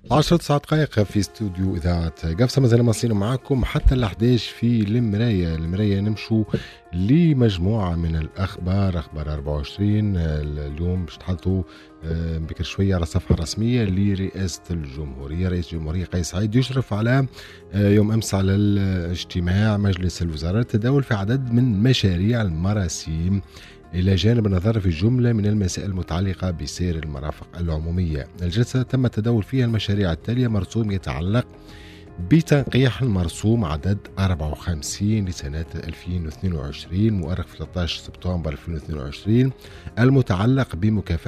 10 دقائق في استوديو إذاعة قفصة. ما زلنا مواصلين معاكم حتى ال11 في المراية نمشوا لمجموعة من الأخبار. أخبار 24 اليوم باش نتحدثوا بكر شوية على الصفحة الرسمية لرئاسة الجمهورية. رئيس الجمهورية قيس سعيد يشرف على يوم أمس على الاجتماع مجلس الوزراء التداول في عدد من مشاريع المراسيم، إلى جانب النظر في جملة من المسائل المتعلقة بسير المرافق العمومية. الجلسة تم التداول فيها المشاريع التالية: مرسوم يتعلق بتنقيح المرسوم عدد 54 لسنة 2022 مؤرخ في 13 سبتمبر 2022 المتعلق بمكافأة